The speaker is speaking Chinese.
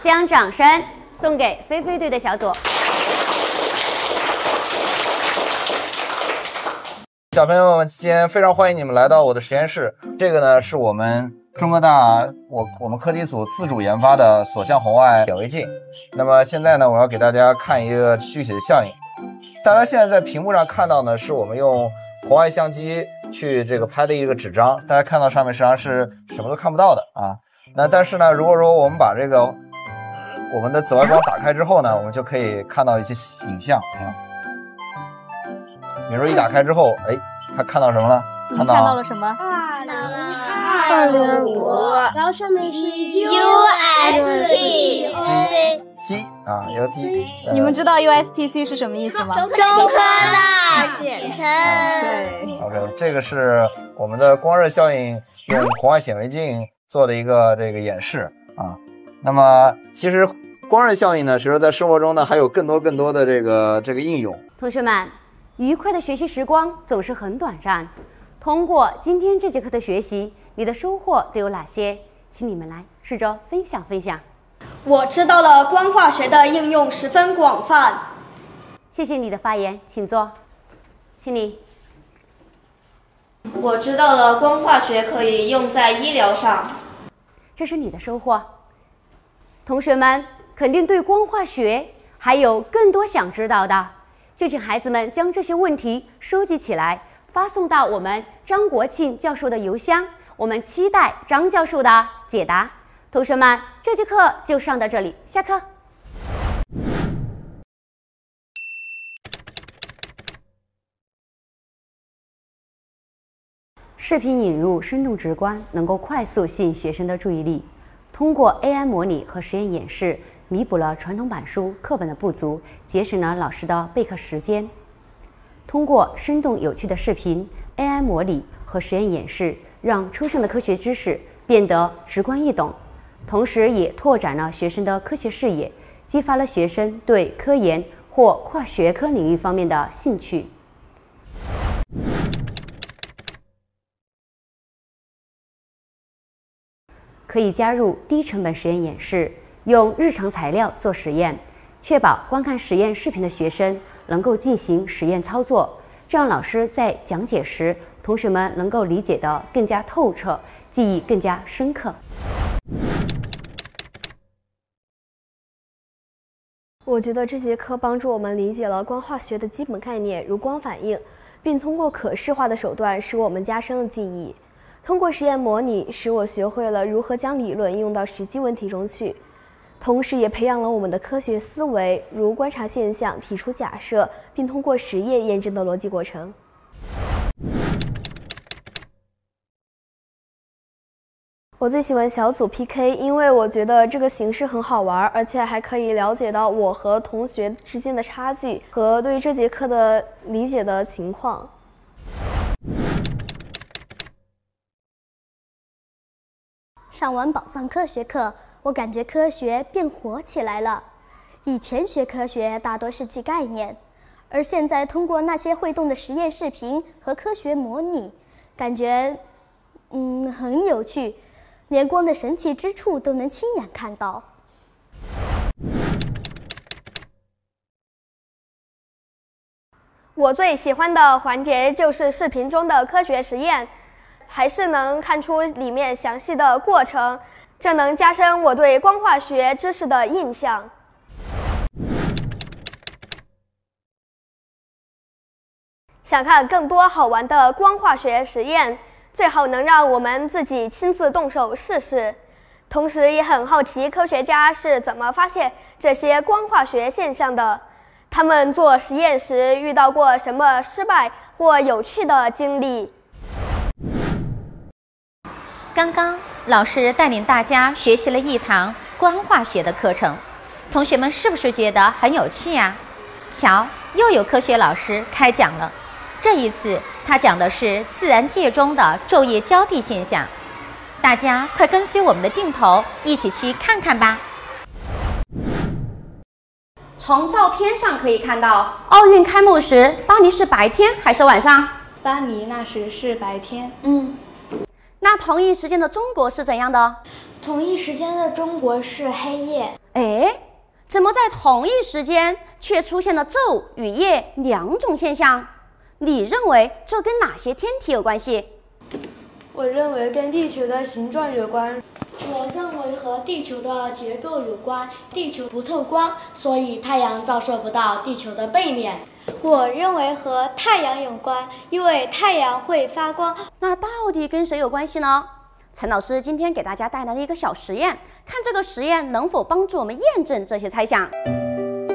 将掌声送给飞飞队的小组。 小朋友们，今天非常欢迎你们来到我的实验室。这个呢是我们中科大我们课题组自主研发的锁向红外显微镜。那么现在呢，我要给大家看一个具体的效应。大家现在在屏幕上看到呢，是我们用红外相机去这个拍的一个纸张，大家看到上面实际上是什么都看不到的啊。那但是呢，如果说我们把这个我们的紫外光打开之后呢，我们就可以看到一些影像啊。比如说一打开之后，哎，他看到什么了？看到了什么 ？205，然后上面是 C 啊 UST。 你们知道 USTC 是什么意思吗？ 中科大简称。 对。 OK， 这个是我们的光热效应用红外显微镜做的一个这个演示啊。那么其实光热效应呢，其实在生活中呢还有更多的这个应用。 同学们，愉快的学习时光总是很短暂。通过今天这节课的学习，你的收获都有哪些？请你们来试着分享。 我知道了光化学的应用十分广泛。 谢谢你的发言，请坐。请你。 我知道了光化学可以用在医疗上。 这是你的收获。同学们肯定对光化学还有更多想知道的，就请孩子们将这些问题收集起来，发送到我们张国庆教授的邮箱，我们期待张教授的解答。同学们，这节课就上到这里，下课。视频引入生动直观，能够快速吸引学生的注意力。通过 AI 模拟和实验演示，弥补了传统板书课本的不足，节省了老师的备课时间。通过生动有趣的视频、AI 模拟和实验演示，让抽象的科学知识变得直观易懂，同时也拓展了学生的科学视野，激发了学生对科研或跨学科领域方面的兴趣。可以加入低成本实验演示，用日常材料做实验，确保观看实验视频的学生能够进行实验操作，这样老师在讲解时，同学们能够理解得更加透彻，记忆更加深刻。 我觉得这节课帮助我们理解了光化学的基本概念，如光反应，并通过可视化的手段使我们加深了记忆。通过实验模拟，使我学会了如何将理论应用到实际问题中去，同时也培养了我们的科学思维，如观察现象、提出假设，并通过实验验证的逻辑过程。我最喜欢小组 PK， 因为我觉得这个形式很好玩，而且还可以了解到我和同学之间的差距和对这节课的理解的情况。 上完宝藏科学课，我感觉科学变活起来了。以前学科学大多是记概念，而现在通过那些会动的实验视频和科学模拟，感觉很有趣，连光的神奇之处都能亲眼看到。 我最喜欢的环节就是视频中的科学实验，还是能看出里面详细的过程，这能加深我对光化学知识的印象。想看更多好玩的光化学实验，最好能让我们自己亲自动手试试。同时也很好奇科学家是怎么发现这些光化学现象的，他们做实验时遇到过什么失败或有趣的经历。 刚刚老师带领大家学习了一堂光化学的课程，同学们是不是觉得很有趣呀？瞧，又有科学老师开讲了。这一次他讲的是自然界中的昼夜交替现象，大家快跟随我们的镜头一起去看看吧。 从照片上可以看到，奥运开幕时，巴黎是白天还是晚上？ 巴黎那时是白天。 那同一时间的中国是怎样的？ 同一时间的中国是黑夜。 哎，怎么在同一时间却出现了昼与夜两种现象？你认为这跟哪些天体有关系？ 我认为跟地球的形状有关。 我认为和地球的结构有关，地球不透光，所以太阳照射不到地球的背面。 我认为和太阳有关，因为太阳会发光。 那到底跟谁有关系呢？陈老师今天给大家带来了一个小实验，看这个实验能否帮助我们验证这些猜想。